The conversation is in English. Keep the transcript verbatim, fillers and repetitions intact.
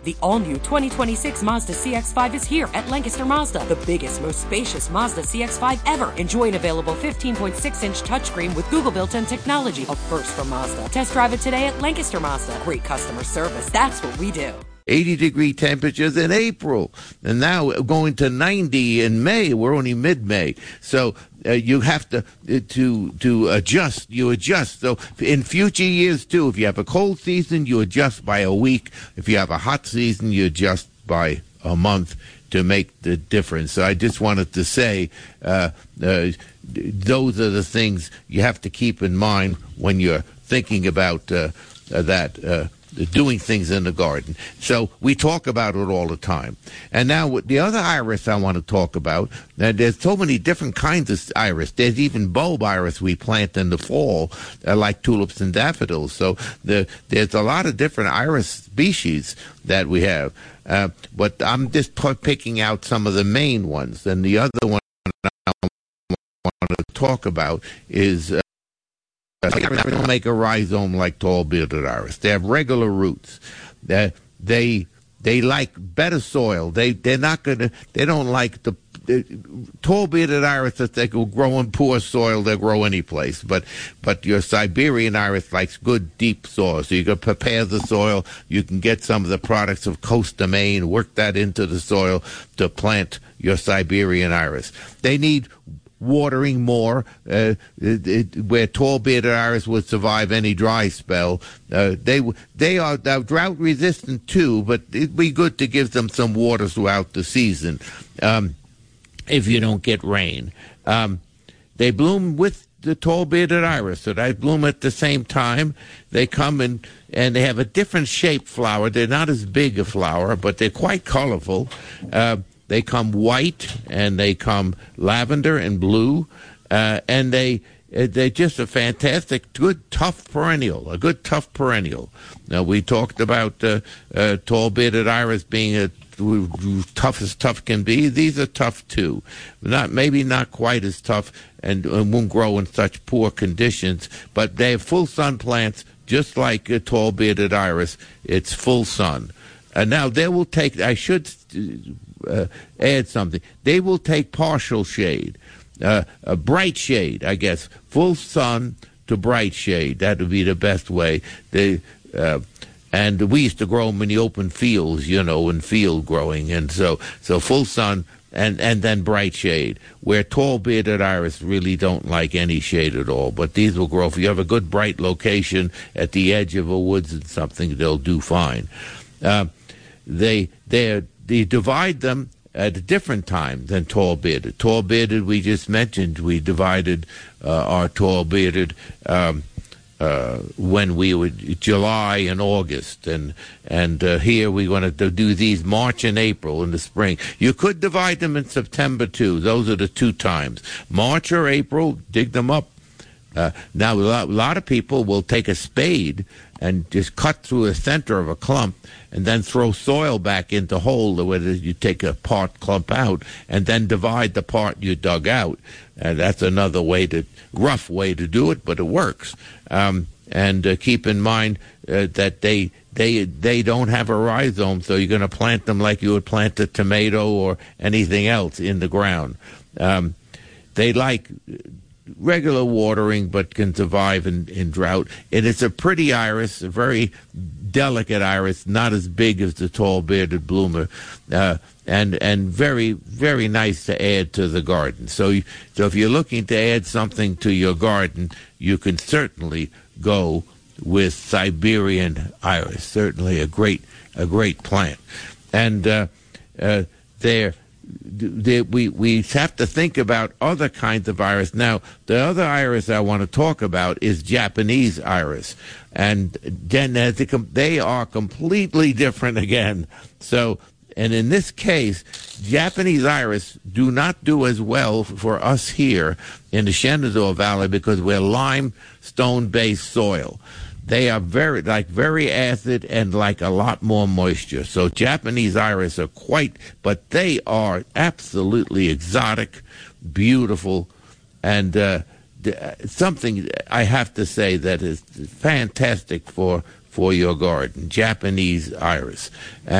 The all-new twenty twenty-six Mazda C X five is here at Lancaster Mazda, the biggest, most spacious Mazda C X five ever. Enjoy an available fifteen point six inch touchscreen with Google built-in technology, a first from Mazda. Test drive it today at Lancaster Mazda. Great customer service. That's what we do. eighty degree temperatures in April, and now going to ninety in May. We're only mid-May, so uh, you have to uh, to to adjust. You adjust. So in future years too, if you have a cold season, you adjust by a week. If you have a hot season, you adjust by a month to make the difference. So I just wanted to say uh, uh, those are the things you have to keep in mind when you're thinking about uh, uh, that. Uh, doing things in the garden. So we talk about it all the time. And now the other iris I want to talk about, uh, there's so many different kinds of iris. There's even bulb iris we plant in the fall, uh, like tulips and daffodils. So the, there's a lot of different iris species that we have. Uh, but I'm just p- picking out some of the main ones. And the other one I want to talk about is uh, they don't make a rhizome like tall bearded iris. They have regular roots. They they they like better soil. They they're not gonna. They don't like the, the tall bearded iris that they will grow in poor soil. They'll grow any place. But but your Siberian iris likes good deep soil. So you can prepare the soil. You can get some of the products of Costa Maine, work that into the soil to plant your Siberian iris. They need watering more, uh, it, it, where tall bearded iris would survive any dry spell. Uh, they they are uh, drought resistant too, but it'd be good to give them some water throughout the season um, if you don't get rain. Um, they bloom with the tall bearded iris, so they bloom at the same time. They come in and they have a different shaped flower. They're not as big a flower, but they're quite colorful. Uh, They come white, and they come lavender and blue, uh, and they they're just a fantastic, good, tough perennial, a good, tough perennial. Now, we talked about uh, uh, tall bearded iris being a tough as tough can be. These are tough too, not maybe not quite as tough, and, and won't grow in such poor conditions. But they have full sun plants, just like a tall bearded iris. It's full sun. And now they will take. I should. Uh, add something. They will take partial shade, uh, a bright shade, I guess, full sun to bright shade. That would be the best way. They, uh, and we used to grow them in the open fields, you know, in field growing, and so so full sun and and then bright shade. Where tall bearded iris really don't like any shade at all, but these will grow. If you have a good bright location at the edge of a woods and something, they'll do fine. Uh, they they're They divide them at a different time than tall bearded. Tall bearded, we just mentioned, we divided uh, our tall bearded um, uh, when we would July and August, and and uh, here we want to do these March and April in the spring. You could divide them in September too. Those are the two times. March or April, dig them up. Uh, now, a lot, a lot of people will take a spade and just cut through the center of a clump and then throw soil back into the hole where you take a part clump out and then divide the part you dug out. And that's another way to, rough way to do it, but it works. Um, and uh, keep in mind uh, that they they they don't have a rhizome, so you're going to plant them like you would plant a tomato or anything else in the ground. Um, they like regular watering, but can survive in, in drought. It is a pretty iris, a very delicate iris, not as big as the tall bearded bloomer, uh, and and very very nice to add to the garden. So, you, so if you're looking to add something to your garden, you can certainly go with Siberian iris. Certainly a great a great plant, and uh, uh, there. We we have to think about other kinds of iris. Now, the other iris I want to talk about is Japanese iris, and then they are completely different again. So, and in this case, Japanese iris do not do as well for us here in the Shenandoah Valley because we're limestone-based soil. They are very, like, very acid and like a lot more moisture. So Japanese iris are quite, but they are absolutely exotic, beautiful, and uh, something I have to say that is fantastic for for your garden. Japanese iris.